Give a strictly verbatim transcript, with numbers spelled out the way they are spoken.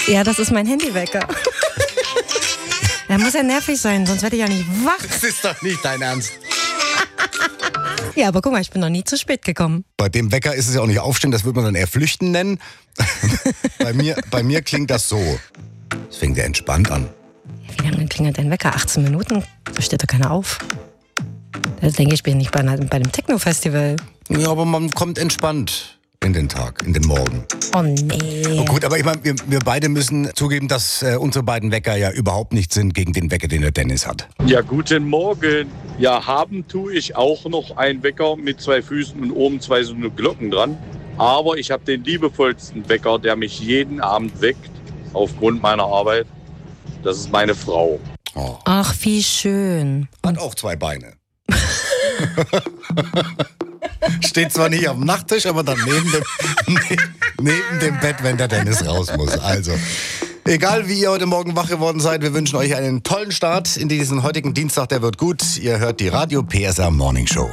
Ja, das ist mein Handywecker. Der muss ja nervig sein, sonst werde ich ja nicht wach. Das ist doch nicht dein Ernst. Ja, aber guck mal, ich bin noch nie zu spät gekommen. Bei dem Wecker ist es ja auch nicht aufstehen, das würde man dann eher flüchten nennen. bei, mir, bei mir klingt das so. Das fängt ja entspannt an. Ja, wie lange klingelt dein Wecker? achtzehn Minuten? Da steht doch keiner auf. Da denke ich, bin nicht bei, einer, bei einem Techno-Festival. Ja, aber man kommt entspannt in den Tag, in den Morgen. Oh nee. Oh gut, aber ich meine, wir, wir beide müssen zugeben, dass äh, unsere beiden Wecker ja überhaupt nicht sind gegen den Wecker, den der Dennis hat. Ja, guten Morgen. Ja, haben tue ich auch noch einen Wecker mit zwei Füßen und oben zwei so eine Glocken dran. Aber ich habe den liebevollsten Wecker, der mich jeden Abend weckt, aufgrund meiner Arbeit. Das ist meine Frau. Oh. Ach, wie schön. Hat auch zwei Beine. Steht zwar nicht auf dem Nachttisch, aber dann neben dem, neben dem Bett, wenn der Dennis raus muss. Also, egal wie ihr heute Morgen wach geworden seid, wir wünschen euch einen tollen Start in diesen heutigen Dienstag, der wird gut. Ihr hört die Radio P S R Morning Show.